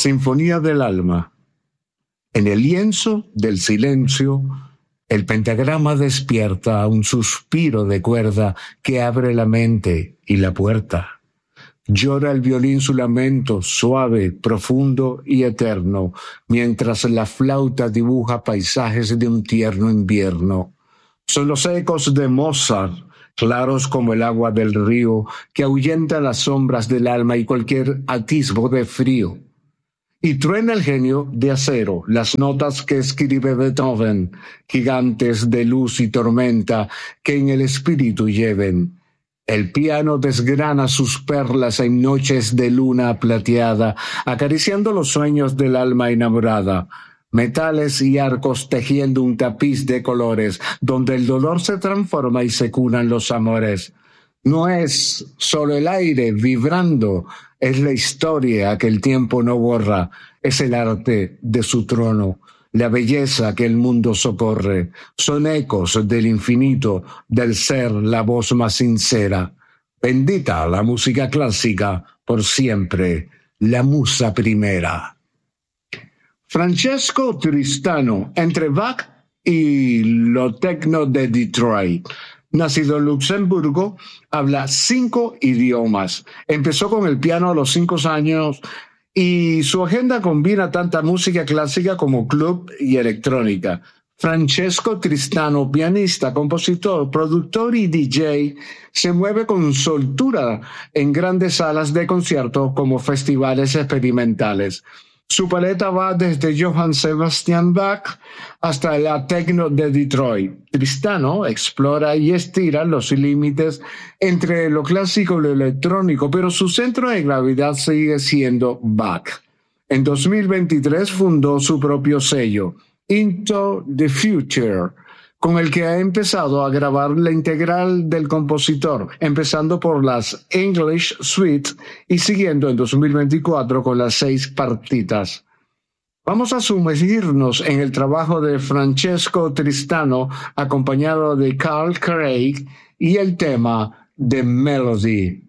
Sinfonía del alma. En el lienzo del silencio, el pentagrama despierta un suspiro de cuerda que abre la mente y la puerta. Llora el violín su lamento, suave, profundo y eterno, mientras la flauta dibuja paisajes de un tierno invierno. Son los ecos de Mozart, claros como el agua del río, que ahuyenta las sombras del alma y cualquier atisbo de frío. Y truena el genio de acero, las notas que escribe Beethoven, gigantes de luz y tormenta que en el espíritu lleven. El piano desgrana sus perlas en noches de luna plateada, acariciando los sueños del alma enamorada. Metales y arcos tejiendo un tapiz de colores, donde el dolor se transforma y se curan los amores. No es solo el aire vibrando, es la historia que el tiempo no borra, es el arte de su trono, la belleza que el mundo socorre. Son ecos del infinito, del ser, la voz más sincera. Bendita la música clásica, por siempre, la musa primera. Francesco Tristano, entre Bach y lo tecno de Detroit. Nacido en Luxemburgo, habla 5 idiomas. Empezó con el piano a los 5 años y su agenda combina tanta música clásica como club y electrónica. Francesco Tristano, pianista, compositor, productor y DJ, se mueve con soltura en grandes salas de concierto como festivales experimentales. Su paleta va desde Johann Sebastian Bach hasta la techno de Detroit. Tristano explora y estira los límites entre lo clásico y lo electrónico, pero su centro de gravedad sigue siendo Bach. En 2023 fundó su propio sello, Into the Future, con el que ha empezado a grabar la integral del compositor, empezando por las English Suite y siguiendo en 2024 con las 6 partitas. Vamos a sumergirnos en el trabajo de Francesco Tristano, acompañado de Carl Craig y el tema The Melody.